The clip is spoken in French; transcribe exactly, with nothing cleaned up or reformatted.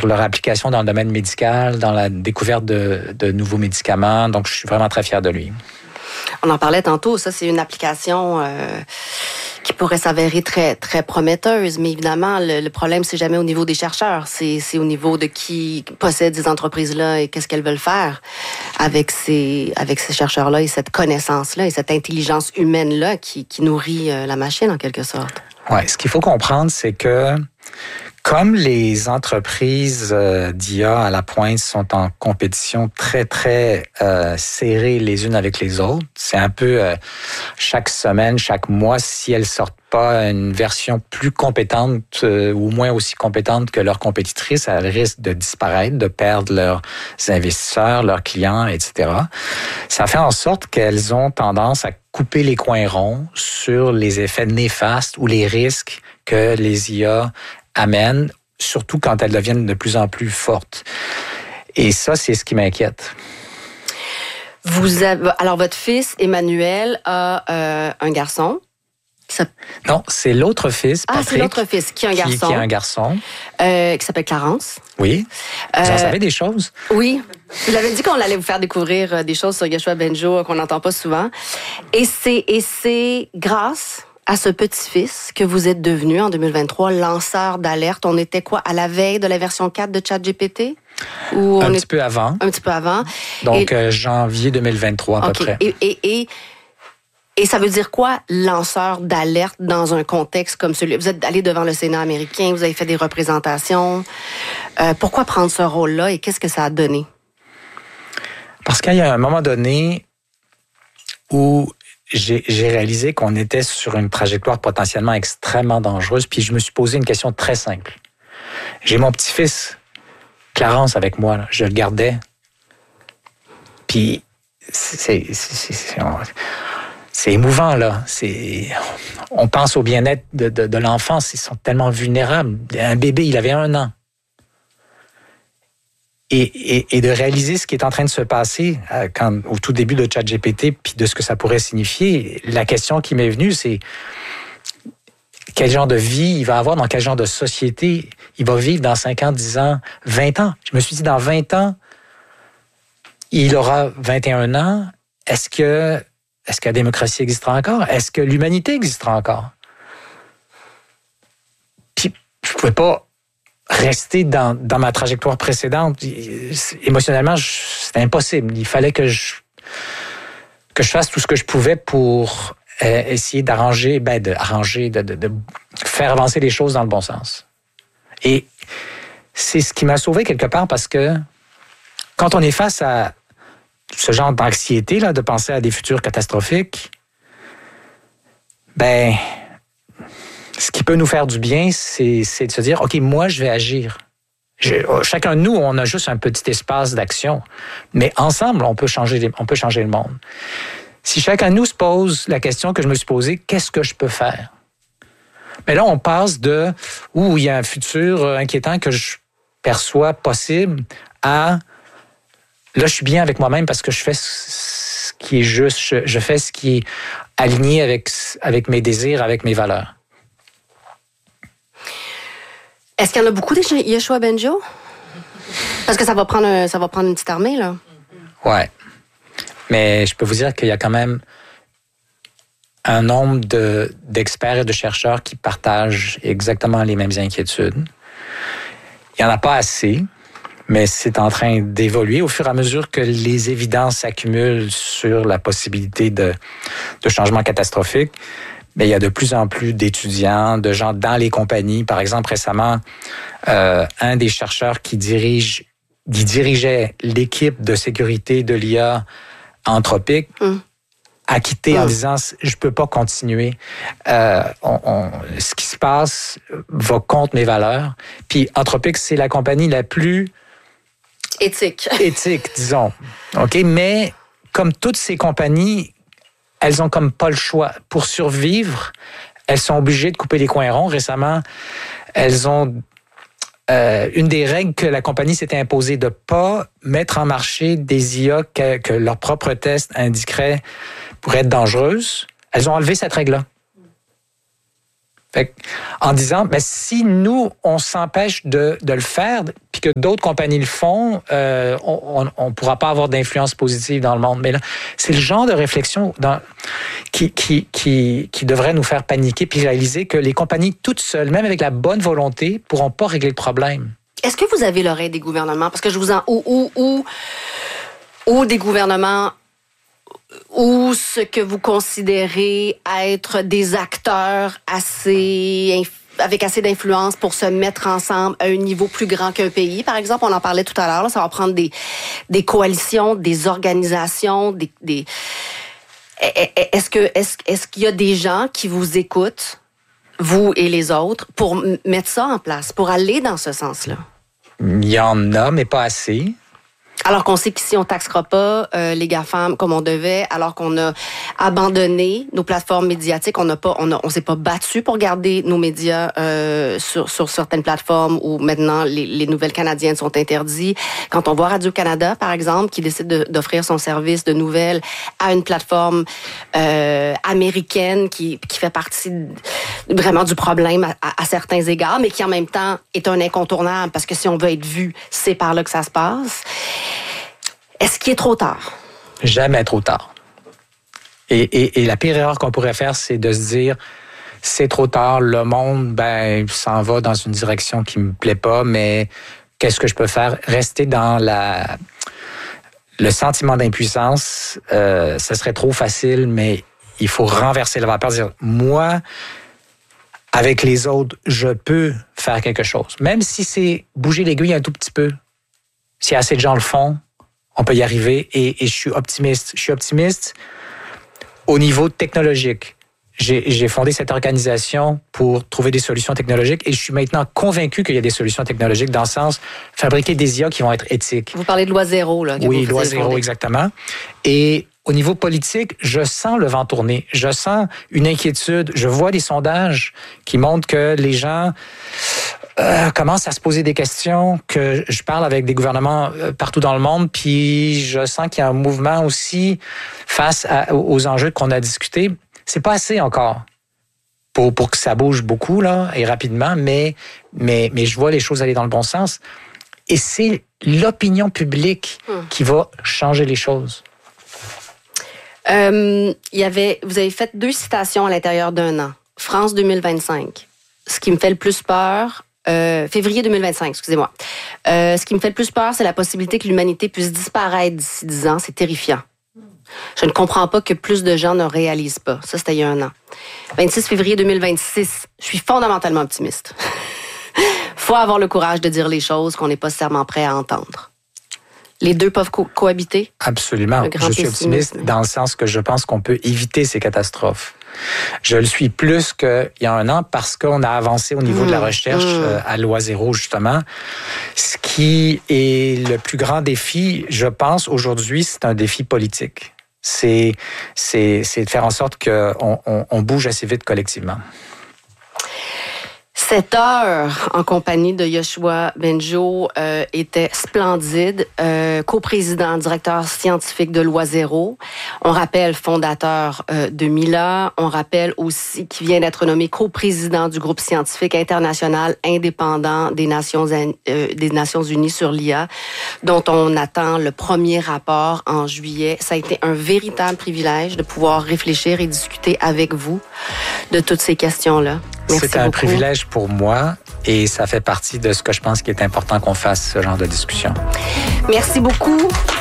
sur leur application dans le domaine médical, dans la découverte de, de nouveaux médicaments. Donc, je suis vraiment très fier de lui. On en parlait tantôt, ça, c'est une application euh, qui pourrait s'avérer très, très prometteuse. Mais évidemment, le, le problème, c'est jamais au niveau des chercheurs. C'est, c'est au niveau de qui possède ces entreprises-là et qu'est-ce qu'elles veulent faire avec ces, avec ces chercheurs-là et cette connaissance-là et cette intelligence humaine-là qui, qui nourrit la machine, en quelque sorte. Ouais, ce qu'il faut comprendre, c'est que comme les entreprises euh, d'I A à la pointe sont en compétition très, très euh, serrée les unes avec les autres, c'est un peu euh, chaque semaine, chaque mois, si elles sortent pas une version plus compétente euh, ou moins aussi compétente que leurs compétitrices, elles risquent de disparaître, de perdre leurs investisseurs, leurs clients, et cetera. Ça fait en sorte qu'elles ont tendance à couper les coins ronds sur les effets néfastes ou les risques que les I A amènent, surtout quand elles deviennent de plus en plus fortes. Et ça, c'est ce qui m'inquiète. Vous avez, alors, votre fils, Emmanuel, a euh, un garçon. Ça... Non, c'est l'autre fils, Patrick. Ah, c'est l'autre fils qui a un garçon. Qui, qui a un garçon. Euh, qui s'appelle Clarence. Oui. Vous euh, en savez des choses? Oui. Vous l'avez dit qu'on allait vous faire découvrir des choses sur Yoshua Bengio qu'on n'entend pas souvent. Et c'est, et c'est grâce à ce petit-fils que vous êtes devenu, en deux mille vingt-trois, lanceur d'alerte. On était quoi, à la veille de la version quatre de ChatGPT? Ou un on petit est... peu avant. Un petit peu avant. Donc, et... euh, janvier deux mille vingt-trois, à okay. peu près. Et, et, et, et ça veut dire quoi, lanceur d'alerte dans un contexte comme celui... Vous êtes allé devant le Sénat américain, vous avez fait des représentations. Euh, pourquoi prendre ce rôle-là et qu'est-ce que ça a donné? Parce qu'il y a un moment donné où j'ai, j'ai réalisé qu'on était sur une trajectoire potentiellement extrêmement dangereuse, puis je me suis posé une question très simple. J'ai mon petit-fils, Clarence, avec moi, là. Je le gardais. Puis c'est, c'est, c'est, c'est, c'est émouvant, là. C'est, on pense au bien-être de, de, de l'enfant, ils sont tellement vulnérables. Un bébé, il avait un an. Et, et, et de réaliser ce qui est en train de se passer quand, au tout début de ChatGPT, puis de ce que ça pourrait signifier, la question qui m'est venue, c'est quel genre de vie il va avoir, dans quel genre de société il va vivre dans cinq ans, dix ans, vingt ans. Je me suis dit, dans vingt ans, il aura vingt et un ans. Est-ce que, est-ce que la démocratie existera encore? Est-ce que l'humanité existera encore? Puis, je ne pouvais pas rester dans, dans ma trajectoire précédente. Émotionnellement, je, c'était impossible. Il fallait que je, que je fasse tout ce que je pouvais pour euh, essayer d'arranger, ben, de, arranger, de, de, de faire avancer les choses dans le bon sens. Et c'est ce qui m'a sauvé quelque part parce que quand on est face à ce genre d'anxiété, là, de penser à des futurs catastrophiques, ben, ce qui peut nous faire du bien, c'est, c'est de se dire, OK, moi, je vais agir. Je, chacun de nous, on a juste un petit espace d'action. Mais ensemble, on peut changer, on peut changer le monde. Si chacun de nous se pose la question que je me suis posée, qu'est-ce que je peux faire? Mais là, on passe de où il y a un futur inquiétant que je perçois possible à là, je suis bien avec moi-même parce que je fais ce qui est juste, je, je fais ce qui est aligné avec, avec mes désirs, avec mes valeurs. Est-ce qu'il y en a beaucoup des Yoshua Bengio? Parce que ça va prendre, un, ça va prendre une petite armée, là. Ouais. Mais je peux vous dire qu'il y a quand même un nombre de, d'experts et de chercheurs qui partagent exactement les mêmes inquiétudes. Il n'y en a pas assez, mais c'est en train d'évoluer au fur et à mesure que les évidences s'accumulent sur la possibilité de, de changements catastrophiques. Mais il y a de plus en plus d'étudiants, de gens dans les compagnies. Par exemple, récemment, euh, un des chercheurs qui dirige, qui dirigeait l'équipe de sécurité de l'I A Anthropique mm. a quitté mm. en disant « je peux pas continuer. Euh, on, on, ce qui se passe va contre mes valeurs. » Puis Anthropique, c'est la compagnie la plus éthique, éthique, disons. Ok, mais comme toutes ces compagnies, elles ont comme pas le choix. Pour survivre, elles sont obligées de couper les coins ronds. Récemment, elles ont euh, une des règles que la compagnie s'était imposée de pas mettre en marché des I A que, que leurs propres tests indiqueraient pourraient être dangereuses. Elles ont enlevé cette règle-là. Fait que, en disant, ben, si nous, on s'empêche de, de le faire, puis que d'autres compagnies le font, euh, on ne pourra pas avoir d'influence positive dans le monde. Mais là, c'est le genre de réflexion dans, qui, qui, qui, qui devrait nous faire paniquer puis réaliser que les compagnies toutes seules, même avec la bonne volonté, ne pourront pas régler le problème. Est-ce que vous avez l'oreille des gouvernements? Parce que je vous en... Ou, ou, ou, ou des gouvernements... ou ce que vous considérez être des acteurs assez avec assez d'influence pour se mettre ensemble à un niveau plus grand qu'un pays. Par exemple, on en parlait tout à l'heure, là, ça va prendre des, des coalitions, des organisations, des, des... Est-ce que est-ce, est-ce qu'il y a des gens qui vous écoutent, vous et les autres, pour mettre ça en place, pour aller dans ce sens-là? Il y en a, mais pas assez. Alors qu'on sait qu'ici, on taxera pas euh, les GAFAM comme on devait, alors qu'on a abandonné nos plateformes médiatiques, on n'a pas, on, a, on s'est pas battu pour garder nos médias euh, sur, sur certaines plateformes où maintenant les, les nouvelles canadiennes sont interdites. Quand on voit Radio-Canada, par exemple, qui décide de, d'offrir son service de nouvelles à une plateforme euh, américaine qui, qui fait partie vraiment du problème à, à, à certains égards, mais qui en même temps est un incontournable parce que si on veut être vu, c'est par là que ça se passe. Est-ce qu'il est trop tard? Jamais trop tard. Et, et, et la pire erreur qu'on pourrait faire, c'est de se dire, c'est trop tard, le monde, ben, s'en va dans une direction qui me plaît pas, mais qu'est-ce que je peux faire? Rester dans la, le sentiment d'impuissance, euh, ce serait trop facile, mais il faut renverser la vapeur, dire, moi, avec les autres, je peux faire quelque chose. Même si c'est bouger l'aiguille un tout petit peu. Si assez de gens le font, on peut y arriver et, et je suis optimiste. Je suis optimiste au niveau technologique. J'ai, j'ai fondé cette organisation pour trouver des solutions technologiques et je suis maintenant convaincu qu'il y a des solutions technologiques dans le sens fabriquer des I A qui vont être éthiques. Vous parlez de loi zéro, là. Oui, loi zéro, exactement. Et au niveau politique, je sens le vent tourner. Je sens une inquiétude. Je vois des sondages qui montrent que les gens Euh, commence à se poser des questions, que je parle avec des gouvernements euh, partout dans le monde, puis je sens qu'il y a un mouvement aussi face à, aux enjeux qu'on a discutés. C'est pas assez encore pour, pour que ça bouge beaucoup là et rapidement, mais, mais, mais je vois les choses aller dans le bon sens. Et c'est l'opinion publique hum. qui va changer les choses. Euh, il y avait, vous avez fait deux citations à l'intérieur d'un an. France deux mille vingt-cinq. Ce qui me fait le plus peur... Euh, février deux mille vingt-cinq, excusez-moi. Euh, ce qui me fait le plus peur, c'est la possibilité que l'humanité puisse disparaître d'ici dix ans. C'est terrifiant. Je ne comprends pas que plus de gens ne réalisent pas. Ça, c'était il y a un an. vingt-six février deux mille vingt-six, je suis fondamentalement optimiste. Faut avoir le courage de dire les choses qu'on n'est pas nécessairement prêt à entendre. Les deux peuvent co- cohabiter? Absolument. Je suis optimiste dans le sens que je pense qu'on peut éviter ces catastrophes. Je le suis plus qu'il y a un an parce qu'on a avancé au niveau mmh, de la recherche mmh. euh, à loi zéro, justement. Ce qui est le plus grand défi, je pense, aujourd'hui, c'est un défi politique. C'est, c'est, c'est de faire en sorte qu'on on, on bouge assez vite collectivement. Cette heure en compagnie de Yoshua Bengio euh, était splendide. Euh, coprésident, directeur scientifique de Loi Zéro. On rappelle fondateur euh, de Mila. On rappelle aussi qu'il vient d'être nommé coprésident du groupe scientifique international indépendant des Nations, euh, des Nations Unies sur l'I A, dont on attend le premier rapport en juillet. Ça a été un véritable privilège de pouvoir réfléchir et discuter avec vous de toutes ces questions-là. Merci C'est un beaucoup. privilège pour moi et ça fait partie de ce que je pense qu'il est important qu'on fasse, ce genre de discussion. Merci beaucoup.